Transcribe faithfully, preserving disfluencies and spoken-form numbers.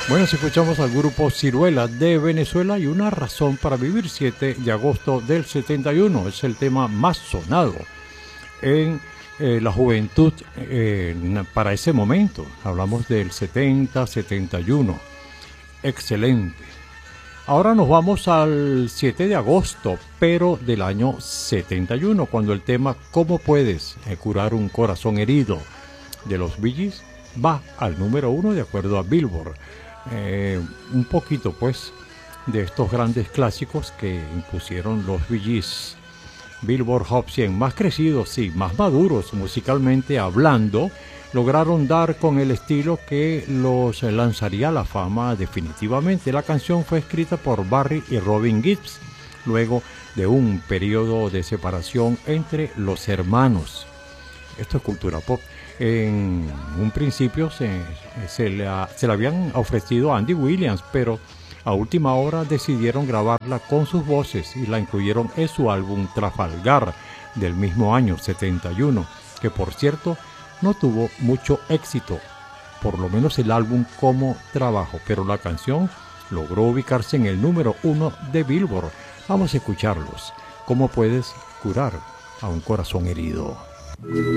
Bueno, si escuchamos al grupo Ciruela de Venezuela y Una razón para vivir, siete de agosto del setenta y uno, es el tema más sonado en eh, la juventud eh, para ese momento. Hablamos del setenta, setenta y uno. Excelente. Ahora nos vamos al siete de agosto, pero del año setenta y uno, cuando el tema ¿Cómo puedes eh, curar un corazón herido? De los Bee Gees va al número uno de acuerdo a Billboard. Eh, un poquito pues de estos grandes clásicos que impusieron los Bee Gees. Billboard Hot cien, más crecidos, sí, más maduros musicalmente hablando, lograron dar con el estilo que los lanzaría a la fama definitivamente. La canción fue escrita por Barry y Robin Gibbs, luego de un periodo de separación entre los hermanos. Esto es cultura pop. En un principio se, se, le, se le habían ofrecido a Andy Williams, pero a última hora decidieron grabarla con sus voces y la incluyeron en su álbum Trafalgar del mismo año setenta y uno, que por cierto no tuvo mucho éxito, por lo menos el álbum como trabajo, pero la canción logró ubicarse en el número uno de Billboard. Vamos a escucharlos. ¿Cómo puedes curar a un corazón herido?